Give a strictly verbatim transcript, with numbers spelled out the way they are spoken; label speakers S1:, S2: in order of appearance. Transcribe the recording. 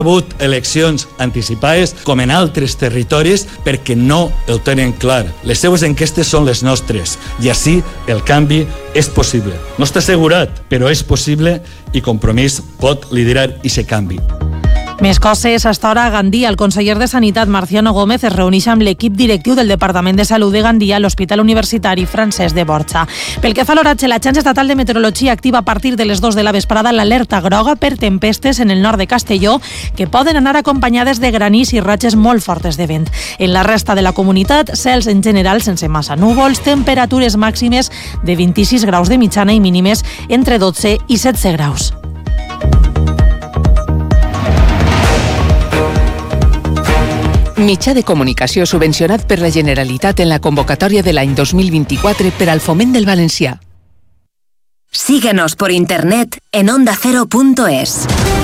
S1: ha hagut eleccions anticipades com en altres territoris perquè no el tenen clar. Les seues enquestes són les nostres i així el canvi és possible. No està assegurat, però és possible i Compromís pot liderar aquest canvi.
S2: Més coses. A esta hora a Gandia, el conseller de Sanitat, Marciano Gómez, es reuneix amb l'equip directiu del Departament de Salut de Gandia a l'Hospital Universitari Francesc de Borja. Pel que fa a l'oratge, l'Agència Estatal de Meteorologia activa a partir de les dos de la vesprada l'alerta groga per tempestes en el nord de Castelló que poden anar acompanyades de granís i ratxes molt fortes de vent. En la resta de la comunitat, cels en general sense massa núvols, temperatures màximes de vint-i-sis graus de mitjana i mínimes entre dotze i setze graus.
S3: Mitjà de comunicació subvencionat per la Generalitat en la convocatòria de l'any dos mil vint-i-quatre per al foment del valencià.
S4: Síguenos por internet en onda cero punto es.